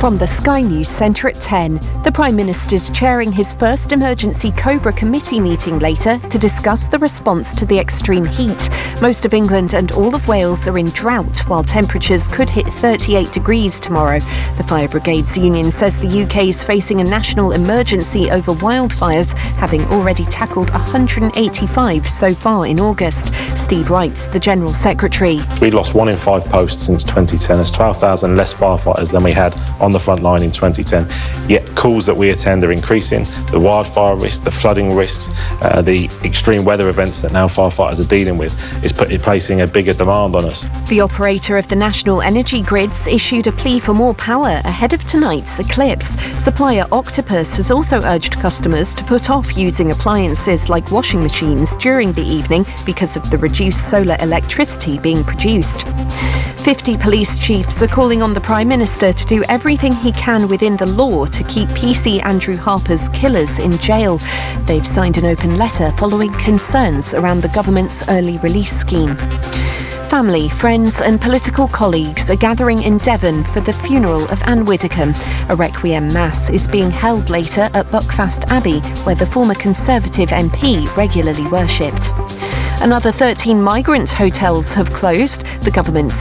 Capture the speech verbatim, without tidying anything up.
From the Sky News Centre at ten, the Prime Minister's chairing his first emergency Cobra committee meeting later to discuss the response to the extreme heat. Most of England and all of Wales are in drought, while temperatures could hit thirty-eight degrees tomorrow. The Fire Brigades Union says the U K is facing a national emergency over wildfires, having already tackled one hundred eighty-five so far in August. Steve Wright's the General Secretary. We lost one in five posts since twenty ten. There's twelve thousand less firefighters than we had on the front line in twenty ten. Yet calls that we attend are increasing. The wildfire risk, the flooding risks, uh, the extreme weather events that now firefighters are dealing with is put, placing a bigger demand on us. The operator of the National Energy Grids issued a plea for more power ahead of tonight's eclipse. Supplier Octopus has also urged customers to put off using appliances like washing machines during the evening because of the reduced solar electricity being produced. fifty police chiefs are calling on the Prime Minister to do everything he can within the law to keep P C Andrew Harper's killers in jail. They've signed an open letter following concerns around the government's early release scheme. Family, friends and political colleagues are gathering in Devon for the funeral of Anne Widdecombe. A requiem mass is being held later at Buckfast Abbey, where the former Conservative M P regularly worshipped. Another thirteen migrant hotels have closed. The government